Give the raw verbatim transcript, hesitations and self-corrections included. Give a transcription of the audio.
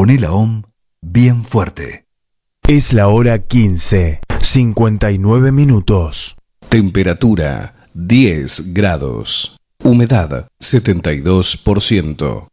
Poné la OM bien fuerte. Es la hora quince, cincuenta y nueve minutos. Temperatura diez grados. Humedad setenta y dos por ciento.